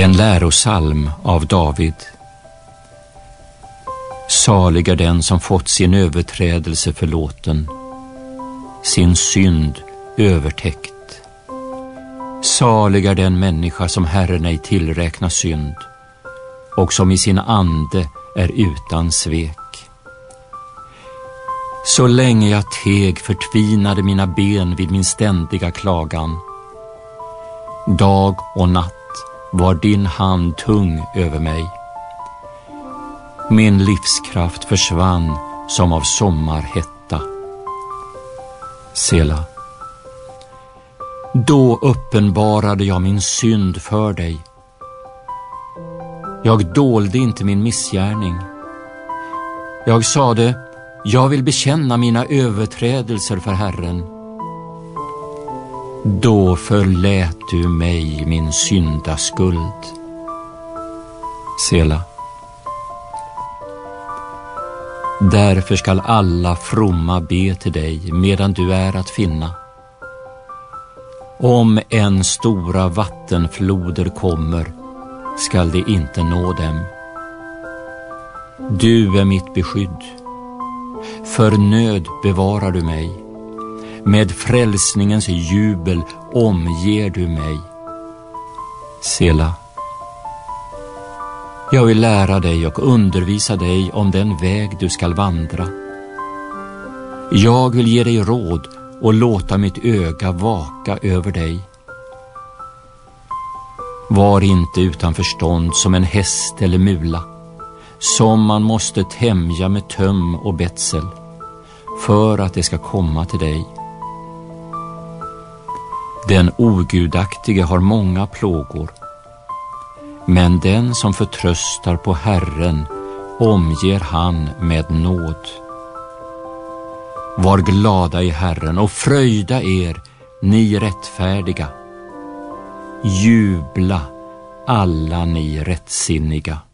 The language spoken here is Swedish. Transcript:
En lärosalm av David. Salig är den som fått sin överträdelse förlåten, sin synd övertäckt. Salig är den människa som Herren ej tillräknar synd och som i sin ande är utan svek. Så länge jag teg förtvinade mina ben vid min ständiga klagan. Dag och natt var din hand tung över mig. Min livskraft försvann som av sommarhetta. Sela. Då uppenbarade jag min synd för dig. Jag dolde inte min missgärning. Jag sade, jag vill bekänna mina överträdelser för Herren. Då förlät du mig min syndaskuld. Sela. Därför skall alla fromma be till dig medan du är att finna. Om en stora vattenfloder kommer, skall det inte nå dem. Du är mitt beskydd. För nöd bevarar du mig. Med frälsningens jubel omger du mig. Sela. Jag vill lära dig och undervisa dig om den väg du skall vandra. Jag vill ge dig råd och låta mitt öga vaka över dig. Var inte utan förstånd som en häst eller mula, som man måste tämja med töm och betsel, för att det ska komma till dig. Den ogudaktige har många plågor, men den som förtröstar på Herren omger han med nåd. Var glada i Herren och fröjda er, ni rättfärdiga. Jubla alla ni rättsinniga.